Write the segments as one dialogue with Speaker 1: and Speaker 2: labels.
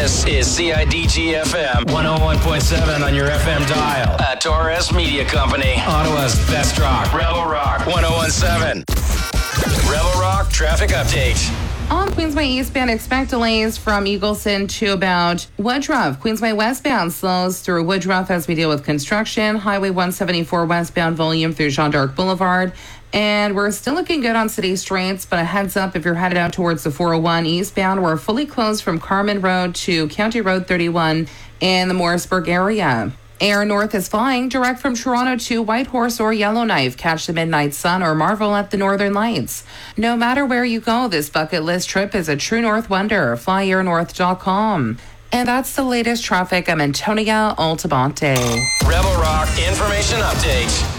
Speaker 1: This is CIDG FM 101.7 on your FM dial. A Torres Media Company. Ottawa's best rock. Rebel Rock 101.7. Rebel Rock traffic update.
Speaker 2: On Queensway eastbound, expect delays from Eagleson to about Woodruff. Queensway westbound slows through Woodruff as we deal with construction. Highway 174 westbound volume through Jean d'Arc Boulevard. And we're still looking good on city streets, but a heads up if you're headed out towards the 401 eastbound, we're fully closed from Carman Road to County Road 31 in the Morrisburg area. Air North is flying direct from Toronto to Whitehorse or Yellowknife. Catch the midnight sun or marvel at the northern lights. No matter where you go, this bucket list trip is a true North wonder. FlyAirNorth.com. And that's the latest traffic. I'm Antonia Altamonte.
Speaker 1: Rebel Rock information update.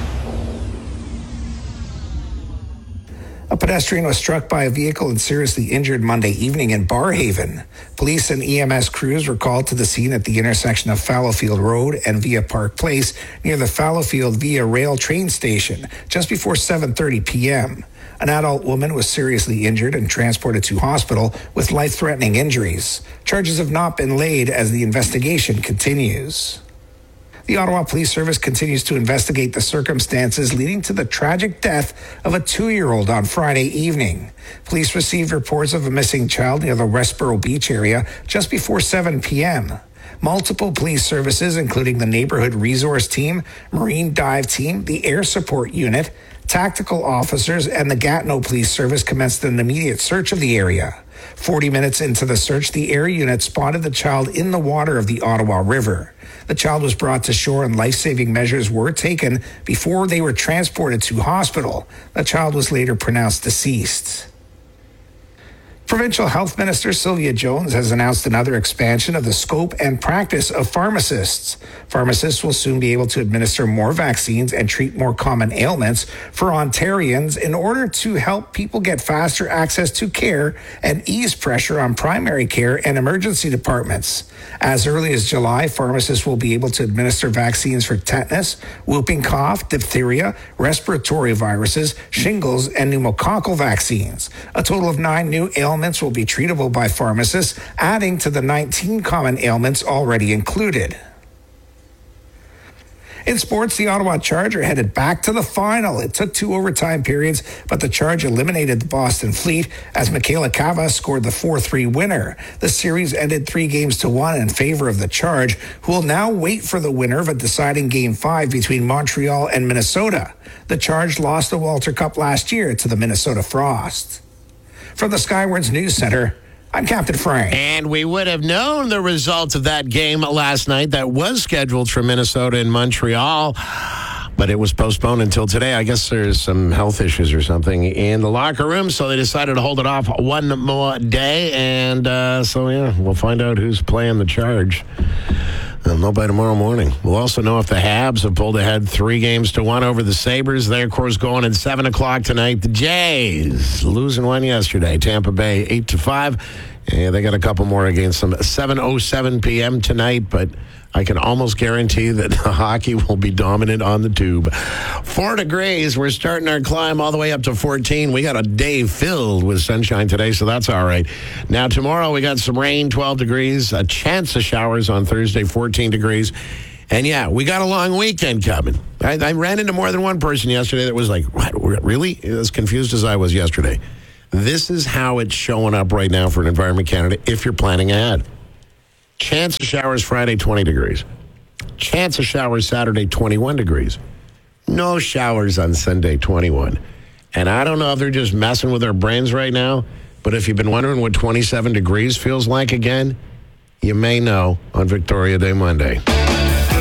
Speaker 3: A pedestrian was struck by a vehicle and seriously injured Monday evening in Barrhaven. Police and EMS crews were called to the scene at the intersection of Fallowfield Road and Via Park Place near the Fallowfield Via Rail train station just before 7:30 p.m. An adult woman was seriously injured and transported to hospital with life-threatening injuries. Charges have not been laid as the investigation continues. The Ottawa Police Service continues to investigate the circumstances leading to the tragic death of a 2-year-old on Friday evening. Police received reports of a missing child near the Westboro Beach area just before 7 p.m. Multiple police services, including the Neighborhood Resource Team, Marine Dive Team, the Air Support Unit, tactical officers, and the Gatineau Police Service commenced an immediate search of the area. 40 minutes into the search, the air unit spotted the child in the water of the Ottawa River. The child was brought to shore and life-saving measures were taken before they were transported to hospital. The child was later pronounced deceased. Provincial Health Minister Sylvia Jones has announced another expansion of the scope and practice of pharmacists. Pharmacists will soon be able to administer more vaccines and treat more common ailments for Ontarians in order to help people get faster access to care and ease pressure on primary care and emergency departments. As early as July, pharmacists will be able to administer vaccines for tetanus, whooping cough, diphtheria, respiratory viruses, shingles, and pneumococcal vaccines. A total of 9 new ailments will be treatable by pharmacists, adding to the 19 common ailments already included. In sports, the Ottawa Charge are headed back to the final. It took 2 overtime periods, but the Charge eliminated the Boston Fleet as Michaela Cava scored the 4-3 winner. The series ended 3-1 in favor of the Charge, who will now wait for the winner of a deciding Game 5 between Montreal and Minnesota. The Charge lost the Walter Cup last year to the Minnesota Frost. From the Skywards News Center, I'm Captain Frank.
Speaker 4: And we would have known the results of that game last night that was scheduled for Minnesota and Montreal, but it was postponed until today. I guess there's some health issues or something in the locker room, so they decided to hold it off one more day. And we'll find out who's playing the Charge. We'll know by tomorrow morning. We'll also know if the Habs have pulled ahead 3-1 over the Sabres. They, of course, going at 7 o'clock tonight. The Jays losing one yesterday. Tampa Bay 8-5. Yeah, they got a couple more against them. 7:07 p.m. tonight, but I can almost guarantee that the hockey will be dominant on the tube. 4 degrees. We're starting our climb all the way up to 14. We got a day filled with sunshine today, so that's all right. Now, tomorrow we got some rain, 12 degrees. A chance of showers on Thursday, 14 degrees. And, yeah, we got a long weekend coming. I ran into more than one person yesterday that was like, what, really? As confused as I was yesterday. This is how it's showing up right now for Environment Canada if you're planning ahead. Chance of showers Friday, 20 degrees. Chance of showers Saturday, 21 degrees. No showers on Sunday, 21. And I don't know if they're just messing with our brains right now, but if you've been wondering what 27 degrees feels like again, you may know on Victoria Day Monday.